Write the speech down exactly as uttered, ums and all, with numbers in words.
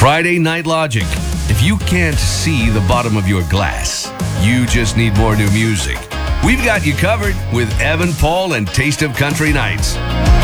Friday Night Logic. If you can't see the bottom of your glass, you just need more new music. We've got you covered with Evan Paul and Taste of Country Nights.